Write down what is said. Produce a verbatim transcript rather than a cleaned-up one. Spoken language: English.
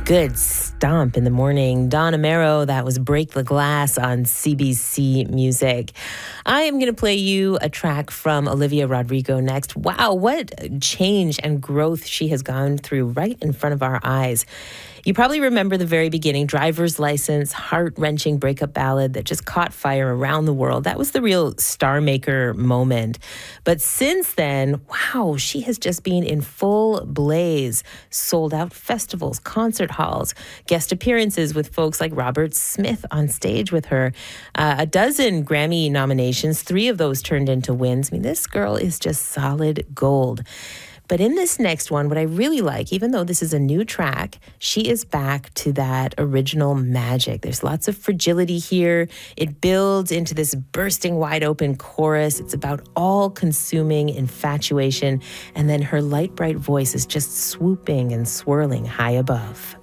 Good stomp in the morning. Don Amero, that was Break the Glass on C B C Music. I am going to play you a track from Olivia Rodrigo next. Wow, what change and growth she has gone through right in front of our eyes. You probably remember the very beginning, Driver's License, heart-wrenching breakup ballad that just caught fire around the world. That was the real star maker moment. But since then, wow, she has just been in full blaze. Sold out festivals, concert halls, guest appearances with folks like Robert Smith on stage with her. Uh, a dozen Grammy nominations, three of those turned into wins. I mean, this girl is just solid gold. But in this next one, what I really like, even though this is a new track, she is back to that original magic. There's lots of fragility here. It builds into this bursting wide open chorus. It's about all-consuming infatuation. And then her light, bright voice is just swooping and swirling high above.